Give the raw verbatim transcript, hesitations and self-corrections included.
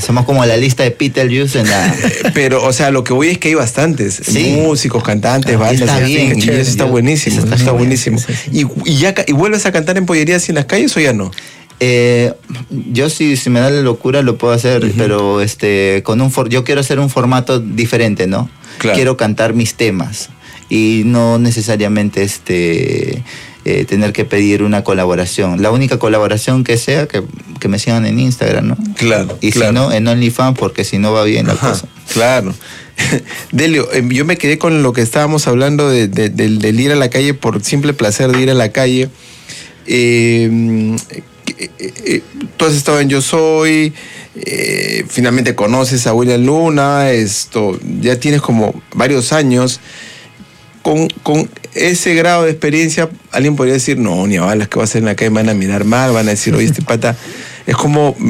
Somos como la lista de Beetlejuice en la... Pero, o sea, lo que voy es que hay bastantes. ¿Sí? Músicos, cantantes, ah, bandas. Está bien. Y eso está buenísimo. Está, está buenísimo. Sí, sí. ¿Y, y, ya, ¿Y vuelves a cantar en pollerías y en las calles o ya no? Eh, yo sí, si me da la locura lo puedo hacer, uh-huh. pero este, con un for- yo quiero hacer un formato diferente, ¿no? Claro. Quiero cantar mis temas y no necesariamente este... Eh, tener que pedir una colaboración. La única colaboración que sea, que, que me sigan en Instagram, ¿no? Claro. Y claro. si no, en OnlyFans, porque si no va bien la Ajá, cosa. Claro. Delio, eh, yo me quedé con lo que estábamos hablando de, de, de, del ir a la calle por simple placer de ir a la calle. Eh, eh, eh, tú has estado en Yo Soy, eh, finalmente conoces a William Luna, esto, ya tienes como varios años. Con, con ese grado de experiencia, alguien podría decir, no, ni a balas que va a hacer en la calle, me van a mirar mal, van a decir, oye, este pata, es como